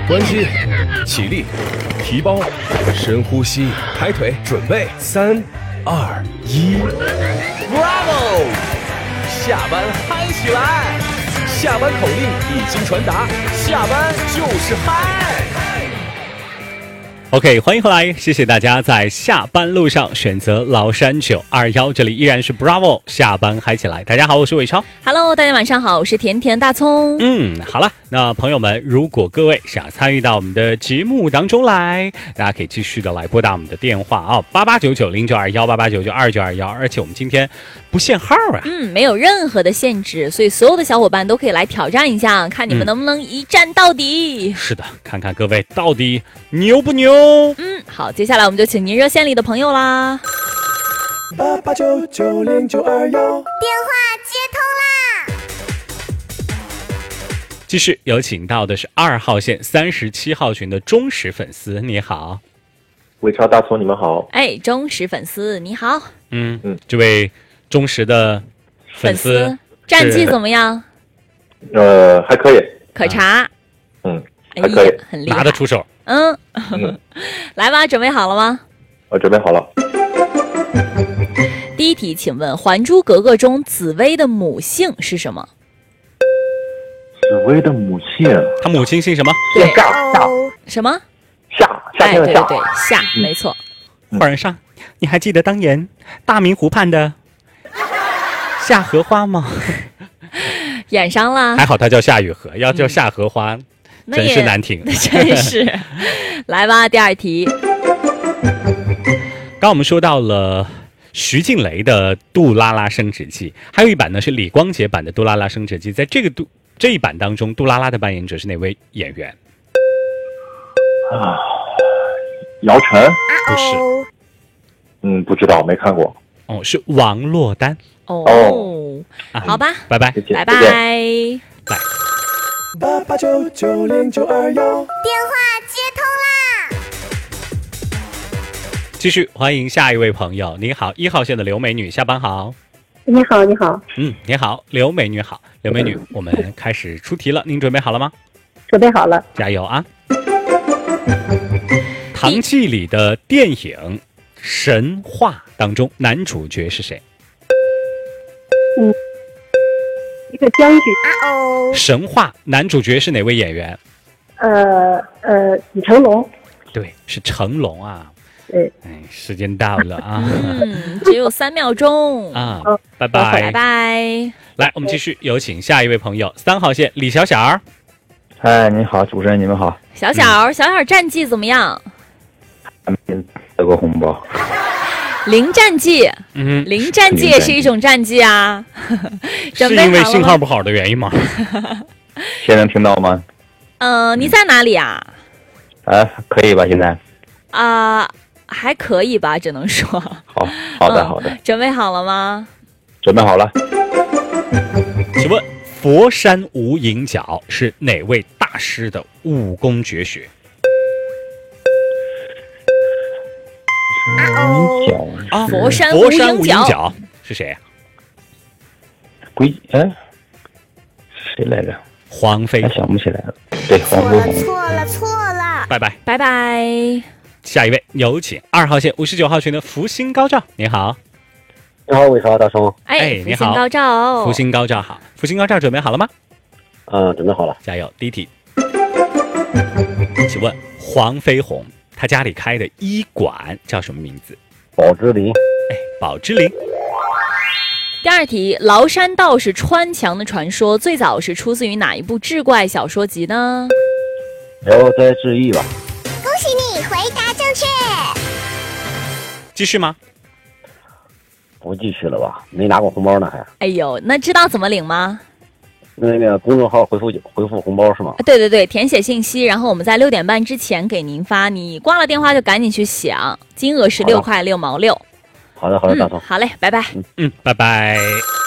关机，起立，提包，深呼吸，抬腿，准备，3、2、1 ，Bravo！ 下班嗨起来！下班口令已经传达，下班就是嗨。 OK， 欢迎回来，谢谢大家在下班路上选择崂山921，这里依然是 Bravo， 下班嗨起来。大家好，我是伟超。 Hello， 大家晚上好，我是甜甜大葱。 好了，那朋友们，如果各位想参与到我们的节目当中来，大家可以继续的来拨打我们的电话啊，88990921，88992921，而且我们今天不限号啊， 没有任何的限制，所以所有的小伙伴都可以来挑战一下，看你们能不能一战到底。 是的，看看各位到底牛不牛。 好，接下来我们就请您热线里的朋友啦。 88990921， 电话接通啦！ 继续有请到的是2号线37号群的忠实粉丝，你好。 伟超大葱，你们好。 忠实粉丝你好。 这位忠实的粉丝战绩怎么样？ 还可以， 可查。 还可以， 很厉害， 拿得出手。 来吧，准备好了吗？ 我准备好了。 第一题，请问《还珠格格》中紫薇的母姓是什么？ 紫薇的母姓， 他母亲姓什么？ 对， 夏什么？ 夏天的夏。 对，夏，没错。 皇上，你还记得当年大明湖畔的夏荷花吗？ 演上了。 还好他叫夏雨荷，要叫夏荷花，真是难听。 真是。来吧，第二题。 刚我们说到了徐静蕾的《杜拉拉升职记》，还有一版呢是李光洁版的《杜拉拉升职记》。在这一版当中，杜拉拉的扮演者是哪位演员？ 姚晨？ 不是。 不知道，没看过。 是王珞丹。 好吧， 拜拜， 拜拜。 来 88990921， 电话接通啦！ 继续欢迎下一位朋友。你好，1号线的刘美女，下班好。 你好，你好。 你好，刘美女好。刘美女，我们开始出题了，您准备好了吗？ 准备好了。 加油啊！唐季礼的电影《神话》当中，男主角是谁？ 一个将军。 神话男主角是哪位演员？ 李成龙。 对，是成龙啊。 对。 时间到了啊。 只有3秒钟啊。拜拜， 拜拜。 来，我们继续有请下一位朋友，3号线李小小。 嗨，你好，主持人，你们好。 小小战绩怎么样？ 还没得过红包。 零战绩，零战绩也是一种战绩啊。 是因为信号不好的原因吗？ 现在能听到吗？ 你在哪里啊？ 可以吧？现在？ 还可以吧，只能说。 好的。 准备好了吗？ 准备好了。 请问佛山无影脚是哪位大师的武功绝学？ 佛山无影脚是谁呀？ 谁来着？ 黄飞鸿。 想不起来了。对，黄飞鸿。 错了。 拜拜， 拜拜。 下一位有请2号线59号群的福星高照。你好。 你好，伟超大松。 你好， 福星高照。 福星高照好。福星高照准备好了吗？ 准备好了。 加油。第一题，请问黄飞鸿他家里开的医馆叫什么名字？ 宝芝林。 宝芝林。 第二题，崂山道士穿墙的传说最早是出自于哪一部志怪小说集呢？ 聊斋志异吧。 恭喜你回答正确。 继续吗？ 不继续了吧？没拿过红包呢还。 那知道怎么领吗？ 那个公众号回复红包是吗？ 对，填写信息，然后我们在6点半之前给您发。你挂了电话就赶紧去想，金额是6块6毛6。 好的，大同。 好嘞，拜拜。 拜拜。